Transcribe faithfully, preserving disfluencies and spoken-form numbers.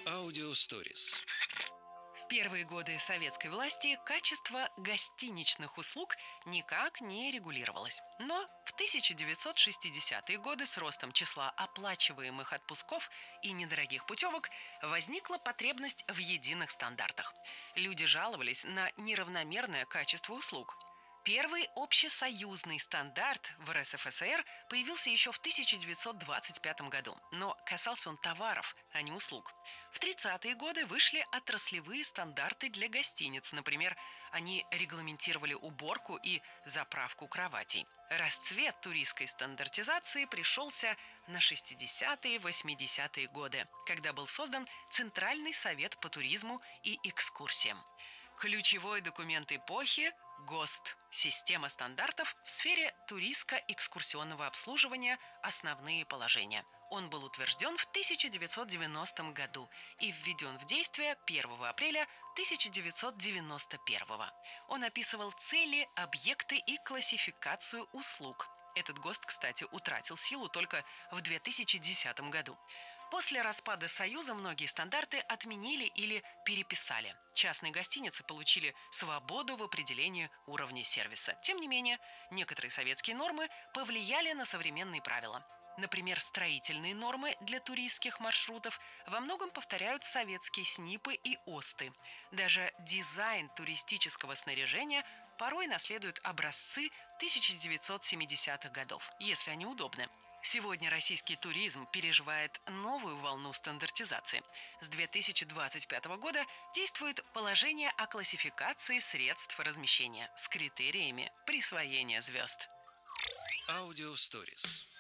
Аудио Stories. В первые годы советской власти качество гостиничных услуг никак не регулировалось. Но в тысяча девятьсот шестидесятые годы с ростом числа оплачиваемых отпусков и недорогих путевок возникла потребность в единых стандартах. Люди жаловались на неравномерное качество услуг. Первый общесоюзный стандарт в эр эс эф эс эр появился еще в тысяча девятьсот двадцать пятом году, но касался он товаров, а не услуг. В тридцатые годы вышли отраслевые стандарты для гостиниц. Например, они регламентировали уборку и заправку кроватей. Расцвет туристской стандартизации пришелся на шестидесятые-восьмидесятые годы, когда был создан Центральный совет по туризму и экскурсиям. Ключевой документ эпохи – ГОСТ – система стандартов в сфере туристско-экскурсионного обслуживания «Основные положения». Он был утвержден в тысяча девятьсот девяностом году и введен в действие первого апреля тысяча девятьсот девяносто первого. Он описывал цели, объекты и классификацию услуг. Этот ГОСТ, кстати, утратил силу только в две тысячи десятом году. После распада Союза многие стандарты отменили или переписали. Частные гостиницы получили свободу в определении уровня сервиса. Тем не менее, некоторые советские нормы повлияли на современные правила. Например, строительные нормы для туристских маршрутов во многом повторяют советские СНИПы и ОСТы. Даже дизайн туристического снаряжения порой наследует образцы тысяча девятьсот семидесятых годов, если они удобны. Сегодня российский туризм переживает новую волну стандартизации. С две тысячи двадцать пятого года действует положение о классификации средств размещения с критериями присвоения звезд. Аудио Stories.